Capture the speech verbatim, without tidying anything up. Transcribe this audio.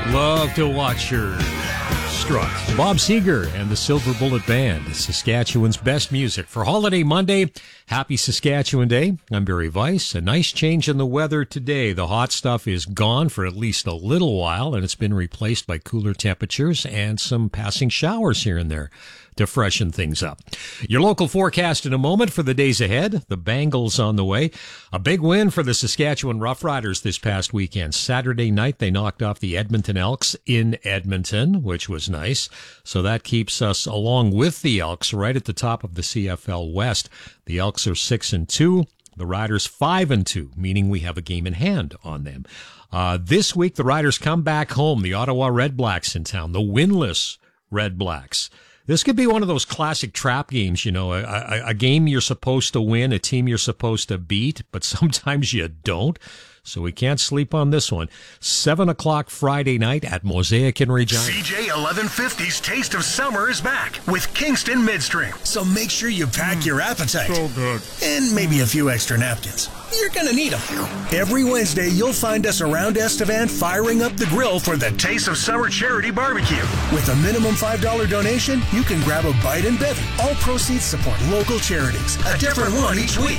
Love to watch her strut. Bob Seger and the Silver Bullet Band, Saskatchewan's best music. For Holiday Monday, happy Saskatchewan Day. I'm Barry Weiss. A nice change in the weather today. The hot stuff is gone for at least a little while, and it's been replaced by cooler temperatures and some passing showers here and there to freshen things up. Your local forecast in a moment for the days ahead. The Bengals on the way. A big win for the Saskatchewan Roughriders this past weekend. Saturday night, they knocked off the Edmonton Elks in Edmonton, which was nice. So that keeps us along with the Elks right at the top of the C F L West. The Elks are six and two. The Riders five and two, meaning we have a game in hand on them. Uh, this week, the Riders come back home. The Ottawa Red Blacks in town. The winless Red Blacks. This could be one of those classic trap games, you know, a, a, a game you're supposed to win, a team you're supposed to beat, but sometimes you don't. So we can't sleep on this one. seven o'clock Friday night at Mosaic in Regina. C J eleven fifty's Taste of Summer is back with Kingston Midstream. So make sure you pack mm, your appetite. So good. And maybe a few extra napkins. You're going to need them. Every Wednesday, you'll find us around Estevan firing up the grill for the Taste of Summer Charity Barbecue. With a minimum five dollars donation, you can grab a bite and bevy. All proceeds support local charities. A different one each week.